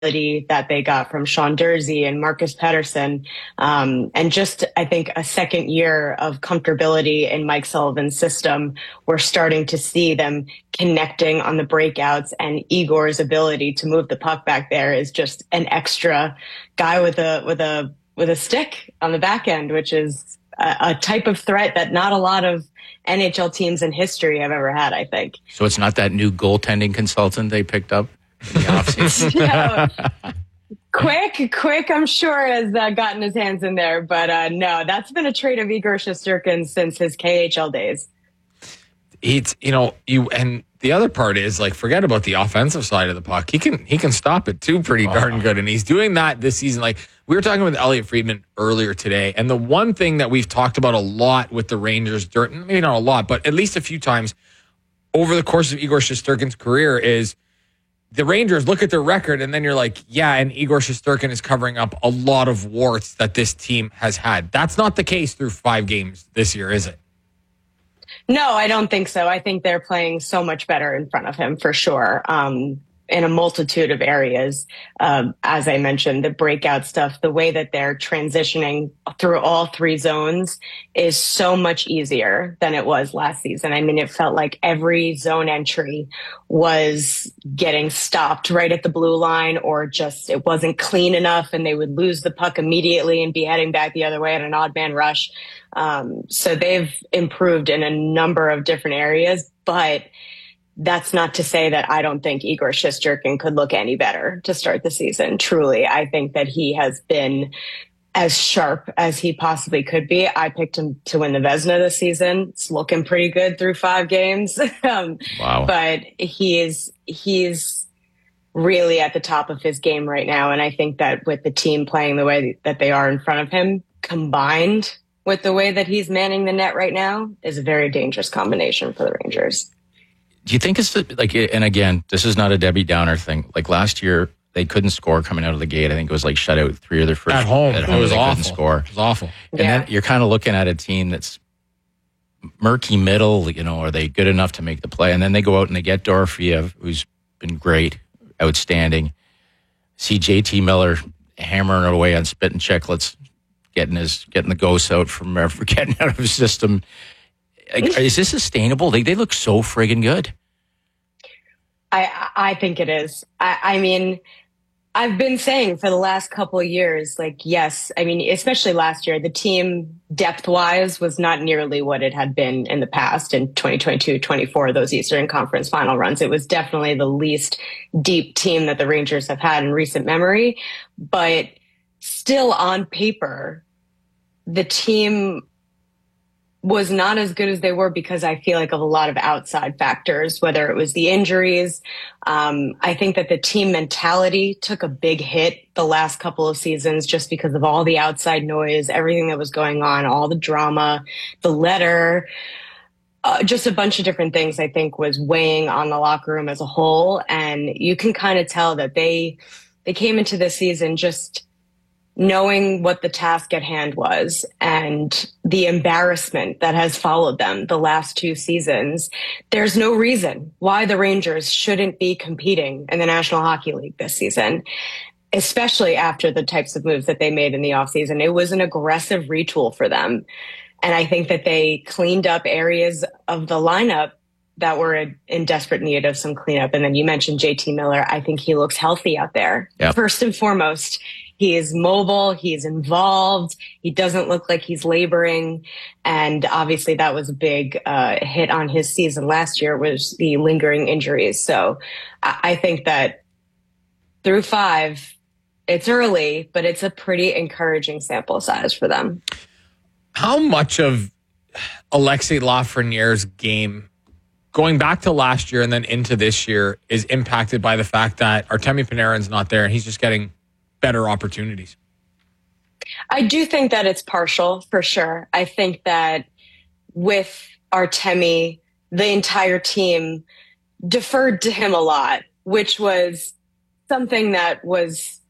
that they got from Sean Dursey and Marcus Pettersson, and just, I think, a second year of comfortability in Mike Sullivan's system. We're starting to see them connecting on the breakouts, and Igor's ability to move the puck back there is just an extra guy with a stick on the back end, which is a type of threat that not a lot of NHL teams in history have ever had, I think. So it's not that new goaltending consultant they picked up in the offseason? Quick, I'm sure, has gotten his hands in there. But no, that's been a trait of Igor Shesterkin since his KHL days. It's, and the other part is, like, forget about the offensive side of the puck. He can stop it too pretty darn good. And he's doing that this season. Like, we were talking with Elliot Friedman earlier today. And the one thing that we've talked about a lot with the Rangers, maybe not a lot, but at least a few times over the course of Igor Shesterkin's career, is the Rangers look at their record and then you're like, yeah, and Igor Shesterkin is covering up a lot of warts that this team has had. That's not the case through 5 games this year, is it? No, I don't think so. I think they're playing so much better in front of him, for sure, in a multitude of areas. As I mentioned, the breakout stuff, the way that they're transitioning through all 3 zones is so much easier than it was last season. I mean, it felt like every zone entry was getting stopped right at the blue line, or just it wasn't clean enough and they would lose the puck immediately and be heading back the other way at an odd man rush. So they've improved in a number of different areas, but that's not to say that I don't think Igor Shesterkin could look any better to start the season. Truly, I think that he has been as sharp as he possibly could be. I picked him to win the Vezina this season. It's looking pretty good through 5 games. Wow. But he's really at the top of his game right now. And I think that with the team playing the way that they are in front of him, combined with the way that he's manning the net right now, is a very dangerous combination for the Rangers. Do you think it's like, and again, this is not a Debbie Downer thing. Like last year, they couldn't score coming out of the gate. I think it was like shut out 3 of their first. At home, it was they awful. Couldn't score. It was awful. And then you're kind of looking at a team that's murky middle. Are they good enough to make the play? And then they go out and they get Dorofeev, who's been great, outstanding. See JT Miller hammering away on spit and chicklets, getting the ghosts out from getting out of his system. Like, is this sustainable? They look so friggin' good. I think it is. I mean, I've been saying for the last couple of years, like, yes, I mean, especially last year, the team depth-wise was not nearly what it had been in the past in 2022, 24, those Eastern Conference final runs. It was definitely the least deep team that the Rangers have had in recent memory. But still, on paper, the team was not as good as they were because I feel like of a lot of outside factors, whether it was the injuries. I think that the team mentality took a big hit the last couple of seasons just because of all the outside noise, everything that was going on, all the drama, the letter, just a bunch of different things I think was weighing on the locker room as a whole. And you can kind of tell that they came into this season just knowing what the task at hand was and the embarrassment that has followed them the last 2 seasons. There's no reason why the Rangers shouldn't be competing in the National Hockey League this season, especially after the types of moves that they made in the offseason. It was an aggressive retool for them. And I think that they cleaned up areas of the lineup that were in desperate need of some cleanup. And then you mentioned JT Miller. I think he looks healthy out there. Yep. First and foremost, he is mobile. He's involved. He doesn't look like he's laboring. And obviously that was a big hit on his season last year, was the lingering injuries. So I think that through 5, it's early, but it's a pretty encouraging sample size for them. How much of Alexis Lafreniere's game going back to last year and then into this year is impacted by the fact that Artemi Panarin's not there and he's just getting better opportunities? I do think that it's partial, for sure. I think that with Artemi, the entire team deferred to him a lot, which was something that was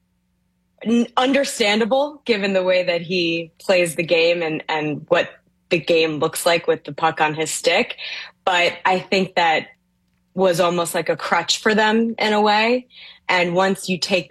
understandable given the way that he plays the game and what the game looks like with the puck on his stick. But I think that was almost like a crutch for them in a way. And once you take